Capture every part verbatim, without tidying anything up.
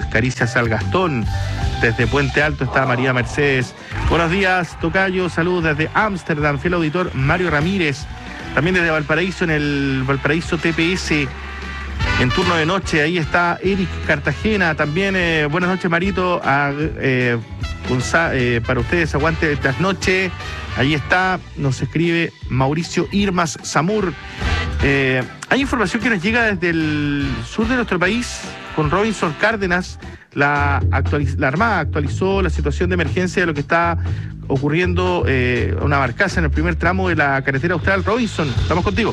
caricias al Gastón. Desde Puente Alto está María Mercedes. Buenos días, tocayo, saludos desde Ámsterdam, fiel auditor Mario Ramírez. También desde Valparaíso, en el Valparaíso T P S, en turno de noche, ahí está Eric Cartagena. También, eh, buenas noches, Marito, a, eh, eh, para ustedes, aguante de trasnoche. Ahí está, nos escribe Mauricio Irmas Zamur. Eh, hay información que nos llega desde el sur de nuestro país, con Robinson Cárdenas. La, actualiz- la Armada actualizó la situación de emergencia de lo que está ocurriendo, eh, una barcaza en el primer tramo de la carretera austral. Robinson, estamos contigo.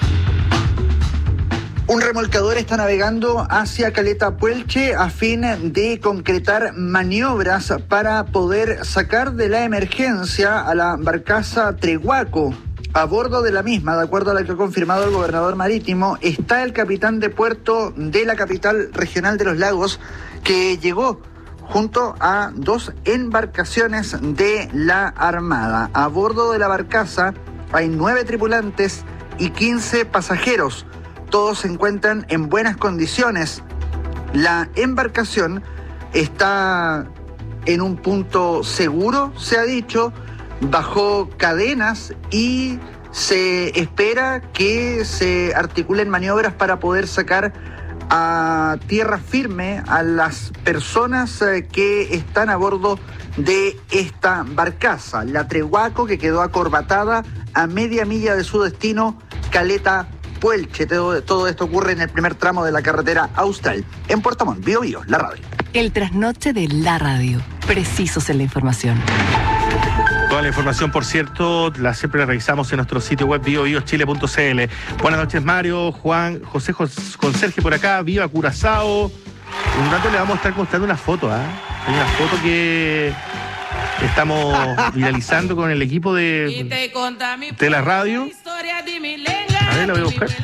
Un remolcador está navegando hacia Caleta Puelche a fin de concretar maniobras para poder sacar de la emergencia a la barcaza Trehuaco. A bordo de la misma, de acuerdo a lo que ha confirmado el gobernador marítimo, está el capitán de puerto de la capital regional de los lagos, que llegó junto a dos embarcaciones de la Armada. A bordo de la barcaza hay nueve tripulantes y quince pasajeros. Todos se encuentran en buenas condiciones. La embarcación está en un punto seguro, se ha dicho, bajó cadenas y se espera que se articulen maniobras para poder sacar a tierra firme a las personas que están a bordo de esta barcaza, la Trehuaco, que quedó acorbatada a media milla de su destino, Caleta Puelche. Todo, todo esto ocurre en el primer tramo de la carretera austral, en Puerto Montt. Bio Bio, la radio. El trasnoche de la radio, precisos en la información. Toda la información, por cierto, la siempre la revisamos en nuestro sitio web bio bio chile punto c l. Buenas noches, Mario, Juan, José, José Conserje por acá, viva Curazao. Un rato le vamos a estar mostrando una foto, ¿ah? ¿eh? Hay una foto que estamos viralizando con el equipo de, de la radio. A ver, la voy a buscar.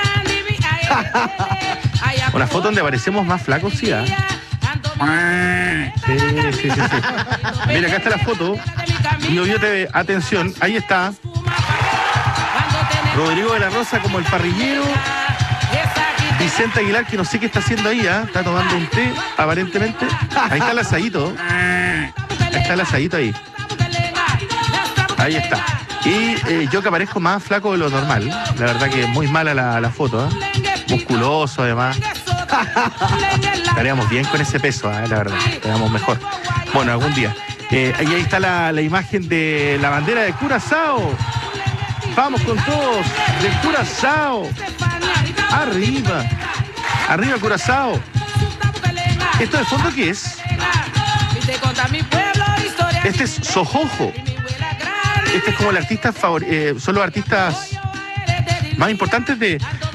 Una foto donde aparecemos más flacos, sí, ¿ah? ¿eh? Sí, sí, sí, sí. Mira, acá está la foto. Bio Bio T V, atención, ahí está Rodrigo de la Rosa como el parrillero, Vicente Aguilar, que no sé qué está haciendo ahí, ¿eh? Está tomando un té, aparentemente. Ahí está el asadito. Ahí está el asadito ahí. Ahí está. Y eh, yo que aparezco más flaco de lo normal. La verdad que es muy mala la, la foto, ¿eh? Musculoso, además. Estaríamos bien con ese peso, ¿eh? La verdad. Estaríamos mejor. Bueno, algún día. Eh, y ahí está la, la imagen de la bandera de Curazao. Vamos con todos, de Curazao. Arriba. Arriba Curazao. ¿Esto de fondo qué es? Este es Sojojo. Este es como el artista favor, eh, son los artistas más importantes de,